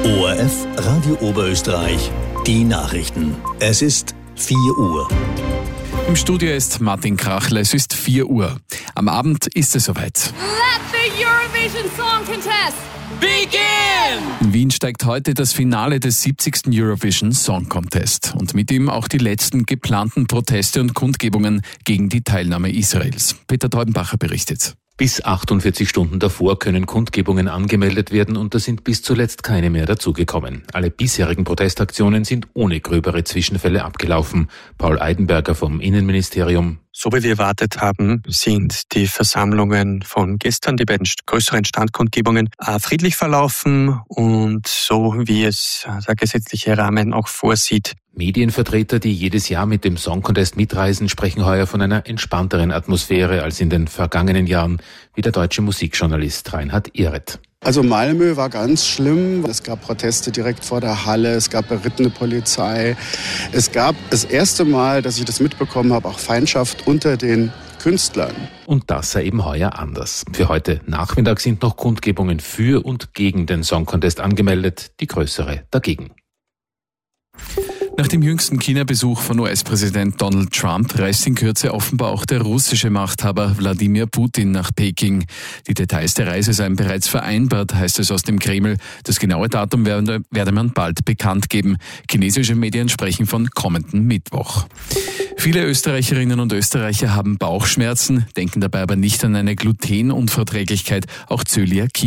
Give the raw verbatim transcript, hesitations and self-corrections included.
O R F Radio Oberösterreich, die Nachrichten. Es ist vier Uhr. Im Studio ist Martin Krachler, es ist vier Uhr. Am Abend ist es soweit. Let the Eurovision Song Contest begin! In Wien steigt heute das Finale des siebzigsten Eurovision Song Contest und mit ihm auch die letzten geplanten Proteste und Kundgebungen gegen die Teilnahme Israels. Peter Teubenbacher berichtet. Bis achtundvierzig Stunden davor können Kundgebungen angemeldet werden und da sind bis zuletzt keine mehr dazugekommen. Alle bisherigen Protestaktionen sind ohne gröbere Zwischenfälle abgelaufen. Paul Eidenberger vom Innenministerium. So wie wir erwartet haben, sind die Versammlungen von gestern, die beiden größeren Standkundgebungen, friedlich verlaufen und so wie es der gesetzliche Rahmen auch vorsieht. Medienvertreter, die jedes Jahr mit dem Song Contest mitreisen, sprechen heuer von einer entspannteren Atmosphäre als in den vergangenen Jahren, wie der deutsche Musikjournalist Reinhard Ehret. Also Malmö war ganz schlimm. Es gab Proteste direkt vor der Halle, es gab berittene Polizei. Es gab das erste Mal, dass ich das mitbekommen habe, auch Feindschaft unter den Künstlern. Und das sei eben heuer anders. Für heute Nachmittag sind noch Kundgebungen für und gegen den Song Contest angemeldet, die größere dagegen. Nach dem jüngsten China-Besuch von U S-Präsident Donald Trump reist in Kürze offenbar auch der russische Machthaber Wladimir Putin nach Peking. Die Details der Reise seien bereits vereinbart, heißt es aus dem Kreml. Das genaue Datum werde, werde man bald bekannt geben. Chinesische Medien sprechen von kommenden Mittwoch. Viele Österreicherinnen und Österreicher haben Bauchschmerzen, denken dabei aber nicht an eine Glutenunverträglichkeit, auch Zöliakie.